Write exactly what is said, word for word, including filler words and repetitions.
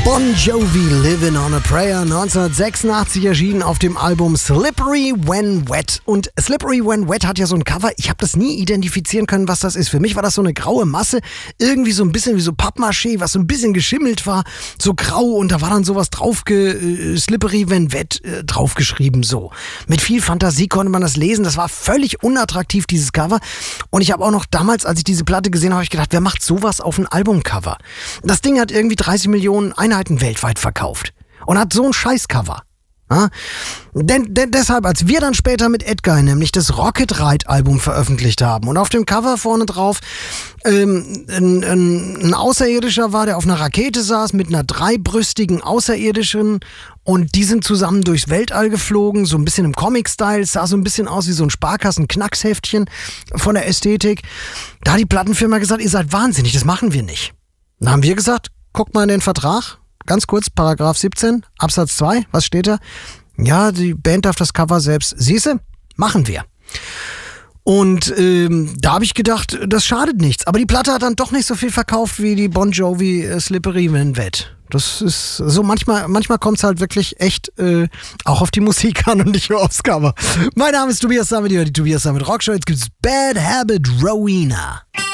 Bon Jovi, Living on a Prayer, neunzehnhundertsechsundachtzig erschienen auf dem Album Slippery When Wet. Und Slippery When Wet hat ja so ein Cover, ich habe das nie identifizieren können, was das ist. Für mich war das so eine graue Masse, irgendwie so ein bisschen wie so Pappmaché, was so ein bisschen geschimmelt war, so grau, und da war dann sowas drauf, äh, Slippery When Wet äh, draufgeschrieben, so. Mit viel Fantasie konnte man das lesen, das war völlig unattraktiv, dieses Cover. Und ich habe auch noch damals, als ich diese Platte gesehen habe, habe ich gedacht, wer macht sowas auf ein Albumcover? Das Ding hat irgendwie dreißig Millionen Einheiten weltweit verkauft und hat so ein Scheißcover. Ja? Denn, denn deshalb, als wir dann später mit Edguy nämlich das Rocket Ride Album veröffentlicht haben und auf dem Cover vorne drauf ähm, ein, ein, ein Außerirdischer war, der auf einer Rakete saß mit einer dreibrüstigen Außerirdischen, und die sind zusammen durchs Weltall geflogen, so ein bisschen im Comic-Style, es sah so ein bisschen aus wie so ein Sparkassen-Knacksheftchen von der Ästhetik. Da hat die Plattenfirma gesagt, ihr seid wahnsinnig, das machen wir nicht. Dann haben wir gesagt, guckt mal in den Vertrag, ganz kurz, Paragraph siebzehn, Absatz zwei, was steht da? Ja, die Band darf das Cover selbst. Siehste, machen wir. Und ähm, da habe ich gedacht, das schadet nichts. Aber die Platte hat dann doch nicht so viel verkauft wie die Bon Jovi äh, Slippery When Wet. Das ist so, manchmal, manchmal kommt es halt wirklich echt äh, auch auf die Musik an und nicht nur aufs Cover. Mein Name ist Tobias Sammet, die Tobias Sammet Rockshow. Jetzt gibt's Bad Habit Rowena.